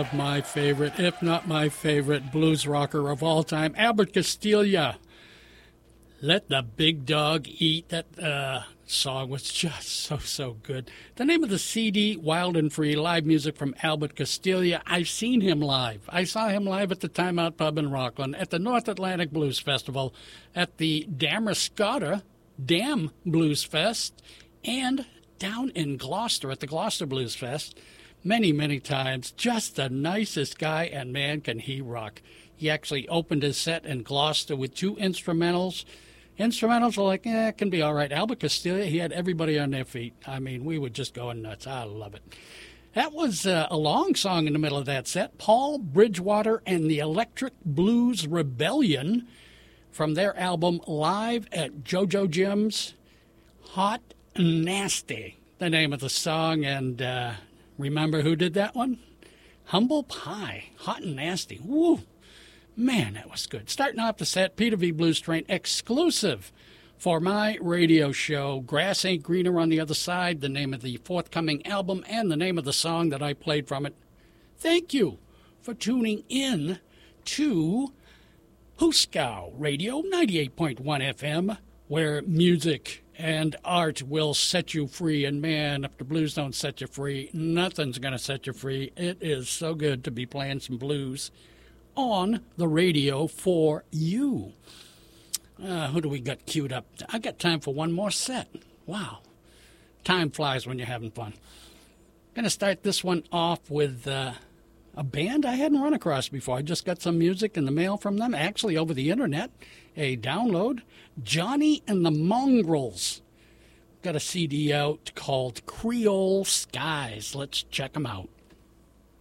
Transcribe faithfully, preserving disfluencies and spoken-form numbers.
of my favorite, if not my favorite, blues rocker of all time, Albert Castiglia. Let the Big Dog Eat. That uh, song was just so, so good. The name of the C D, Wild and Free, live music from Albert Castiglia. I've seen him live. I saw him live at the Time Out Pub in Rockland, at the North Atlantic Blues Festival, at the Damariscotta Dam Blues Fest, and down in Gloucester at the Gloucester Blues Fest many, many times. Just the nicest guy, and man, can he rock. He actually opened his set in Gloucester with two instrumentals. Instrumentals are like, eh, it can be all right. Albert Castiglia, he had everybody on their feet. I mean, we were just going nuts. I love it. That was uh, a long song in the middle of that set. Paul Bridgewater and the Electric Blues Rebellion from their album Live at JoJo Jim's. Hot Nasty, the name of the song. And uh, remember who did that one? Humble Pie. Hot and Nasty. Woo. Man, that was good. Starting off the set, Peter V. Blues Train exclusive for my radio show, Grass Ain't Greener on the Other Side, the name of the forthcoming album and the name of the song that I played from it. Thank you for tuning in to Huskow Radio ninety-eight point one F M, where music and art will set you free. And man, if the blues don't set you free, nothing's going to set you free. It is so good to be playing some blues on the radio for you. Uh, who do we got queued up? I got time for one more set. Wow. Time flies when you're having fun. Going to start this one off with uh, a band I hadn't run across before. I just got some music in the mail from them, actually over the internet, a download. Johnny and the Mongrels. Got a C D out called Creole Skies. Let's check them out.